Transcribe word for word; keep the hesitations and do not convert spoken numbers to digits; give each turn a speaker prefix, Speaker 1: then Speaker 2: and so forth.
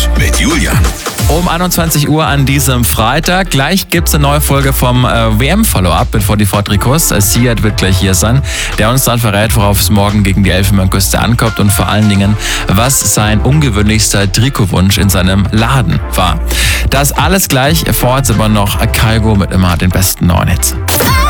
Speaker 1: Sport mit Julian.
Speaker 2: Um einundzwanzig Uhr an diesem Freitag. Gleich gibt es eine neue Folge vom äh, W M-Follow-up mit vierundvierzig Trikots. Äh, Siad wird gleich hier sein, der uns dann verrät, worauf es morgen gegen die Elfenbeinküste ankommt und vor allen Dingen, was sein ungewöhnlichster Trikotwunsch in seinem Laden war. Das alles gleich, vor Ort aber noch Kygo mit immer den besten neuen Hits.